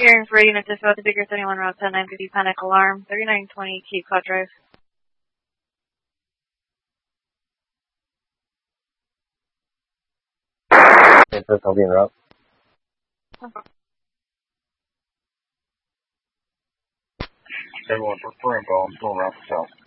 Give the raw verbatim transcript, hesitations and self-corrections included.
Hearing for unit dispatch to Baker seventy-one Route ten nine fifty panic alarm, thirty-nine twenty Cape Cod Drive. Okay, first I'll be in route. Everyone, for info, I'm still in route south.